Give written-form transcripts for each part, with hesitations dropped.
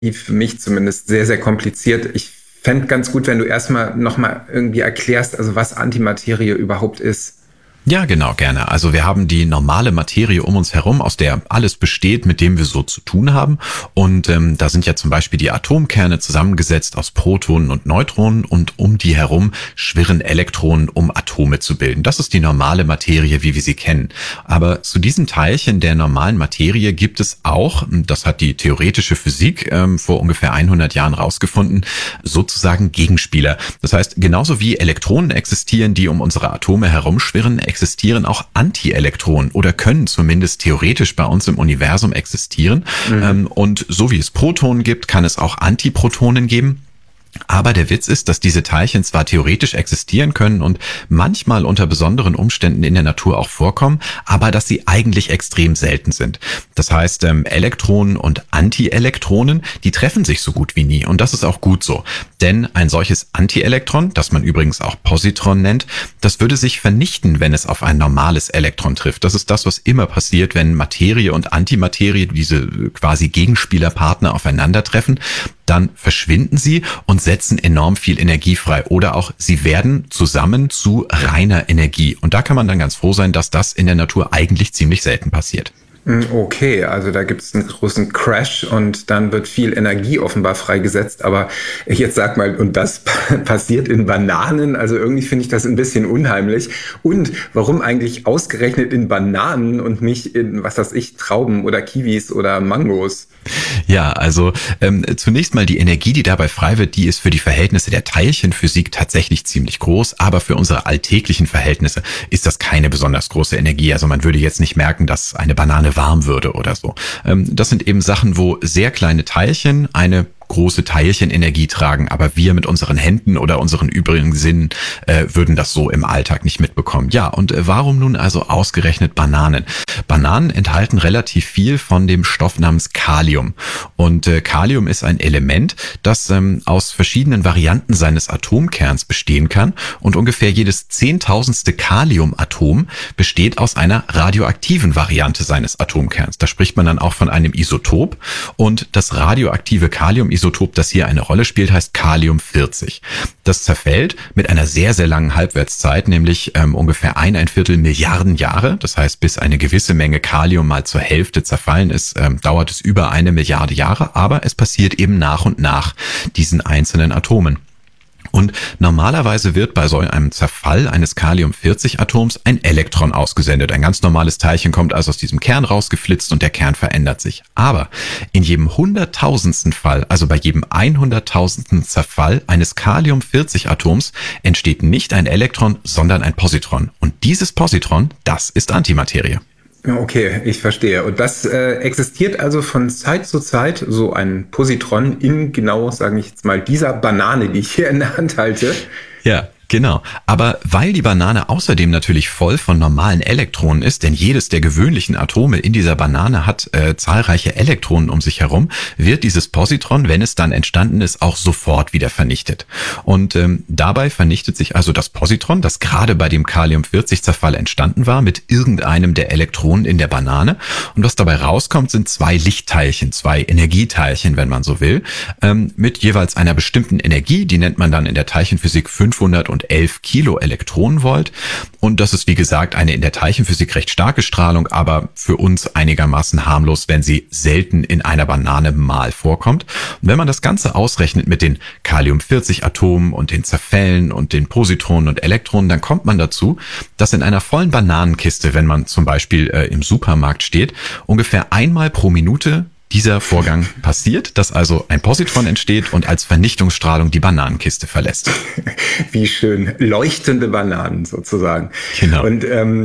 für mich zumindest sehr, sehr kompliziert. Ich fände ganz gut, wenn du erstmal nochmal irgendwie erklärst, also was Antimaterie überhaupt ist. Ja, genau, gerne. Also wir haben die normale Materie um uns herum, aus der alles besteht, mit dem wir so zu tun haben. Und da sind ja zum Beispiel die Atomkerne zusammengesetzt aus Protonen und Neutronen und um die herum schwirren Elektronen, um Atome zu bilden. Das ist die normale Materie, wie wir sie kennen. Aber zu diesen Teilchen der normalen Materie gibt es auch, das hat die theoretische Physik vor ungefähr 100 Jahren rausgefunden, sozusagen Gegenspieler. Das heißt, genauso wie Elektronen existieren, die um unsere Atome herumschwirren, existieren auch Antielektronen oder können zumindest theoretisch bei uns im Universum existieren. Und so wie es Protonen gibt, kann es auch Antiprotonen geben. Aber der Witz ist, dass diese Teilchen zwar theoretisch existieren können und manchmal unter besonderen Umständen in der Natur auch vorkommen, aber dass sie eigentlich extrem selten sind. Das heißt, Elektronen und Antielektronen, die treffen sich so gut wie nie und das ist auch gut so. Denn ein solches Antielektron, das man übrigens auch Positron nennt, das würde sich vernichten, wenn es auf ein normales Elektron trifft. Das ist das, was immer passiert, wenn Materie und Antimaterie, diese quasi Gegenspielerpartner aufeinandertreffen. Dann verschwinden sie und setzen enorm viel Energie frei. Oder auch sie werden zusammen zu reiner Energie. Und da kann man dann ganz froh sein, dass das in der Natur eigentlich ziemlich selten passiert. Okay, also da gibt es einen großen Crash und dann wird viel Energie offenbar freigesetzt. Aber jetzt sag mal, und das passiert in Bananen? Also irgendwie finde ich das ein bisschen unheimlich. Und warum eigentlich ausgerechnet in Bananen und nicht in, was weiß ich, Trauben oder Kiwis oder Mangos? Ja, also zunächst mal die Energie, die dabei frei wird, die ist für die Verhältnisse der Teilchenphysik tatsächlich ziemlich groß, aber für unsere alltäglichen Verhältnisse ist das keine besonders große Energie. Also man würde jetzt nicht merken, dass eine Banane warm würde oder so. Das sind eben Sachen, wo sehr kleine Teilchen eine große Teilchenenergie tragen, aber wir mit unseren Händen oder unseren übrigen Sinnen würden das so im Alltag nicht mitbekommen. Ja, und warum nun also ausgerechnet Bananen? Bananen enthalten relativ viel von dem Stoff namens Kalium. Und Kalium ist ein Element, das aus verschiedenen Varianten seines Atomkerns bestehen kann. Und ungefähr jedes 10.000ste Kaliumatom besteht aus einer radioaktiven Variante seines Atomkerns. Da spricht man dann auch von einem Isotop. Und das radioaktive Kaliumisotop, das hier eine Rolle spielt, heißt Kalium-40. Das zerfällt mit einer sehr, sehr langen Halbwertszeit, nämlich ungefähr 1,25 Milliarden Jahre. Das heißt, bis eine gewisse Menge Kalium mal zur Hälfte zerfallen ist, dauert es über 1 Milliarde Jahre, aber es passiert eben nach und nach diesen einzelnen Atomen. Und normalerweise wird bei so einem Zerfall eines Kalium-40-Atoms ein Elektron ausgesendet. Ein ganz normales Teilchen kommt also aus diesem Kern rausgeflitzt und der Kern verändert sich. Aber in jedem 100.000. Fall, also bei jedem 100.000. Zerfall eines Kalium-40-Atoms entsteht nicht ein Elektron, sondern ein Positron. Und dieses Positron, das ist Antimaterie. Okay, ich verstehe. Und das existiert also von Zeit zu Zeit, so ein Positron in genau, sage ich jetzt mal, dieser Banane, die ich hier in der Hand halte. Ja, genau. Aber weil die Banane außerdem natürlich voll von normalen Elektronen ist, denn jedes der gewöhnlichen Atome in dieser Banane hat zahlreiche Elektronen um sich herum, wird dieses Positron, wenn es dann entstanden ist, auch sofort wieder vernichtet. Und dabei vernichtet sich also das Positron, das gerade bei dem Kalium-40-Zerfall entstanden war, mit irgendeinem der Elektronen in der Banane. Und was dabei rauskommt, sind 2 Lichtteilchen, 2 Energieteilchen, wenn man so will, mit jeweils einer bestimmten Energie, die nennt man dann in der Teilchenphysik 511 Kilo Elektronenvolt. Und das ist, wie gesagt, eine in der Teilchenphysik recht starke Strahlung, aber für uns einigermaßen harmlos, wenn sie selten in einer Banane mal vorkommt. Und wenn man das Ganze ausrechnet mit den Kalium-40-Atomen und den Zerfällen und den Positronen und Elektronen, dann kommt man dazu, dass in einer vollen Bananenkiste, wenn man zum Beispiel im Supermarkt steht, ungefähr einmal pro Minute dieser Vorgang passiert, dass also ein Positron entsteht und als Vernichtungsstrahlung die Bananenkiste verlässt. Wie schön. Leuchtende Bananen sozusagen. Genau. Und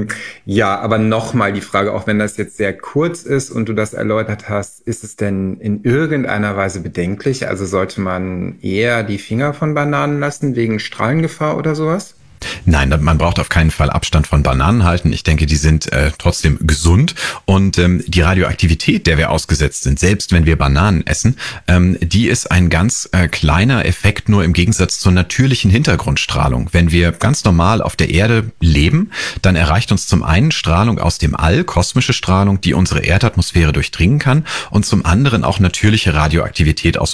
ja, aber nochmal die Frage, auch wenn das jetzt sehr kurz ist und du das erläutert hast, ist es denn in irgendeiner Weise bedenklich? Also sollte man eher die Finger von Bananen lassen wegen Strahlengefahr oder sowas? Nein, man braucht auf keinen Fall Abstand von Bananen halten. Ich denke, die sind trotzdem gesund und die Radioaktivität, der wir ausgesetzt sind, selbst wenn wir Bananen essen, die ist ein ganz kleiner Effekt nur im Gegensatz zur natürlichen Hintergrundstrahlung. Wenn wir ganz normal auf der Erde leben, dann erreicht uns zum einen Strahlung aus dem All, kosmische Strahlung, die unsere Erdatmosphäre durchdringen kann, und zum anderen auch natürliche Radioaktivität aus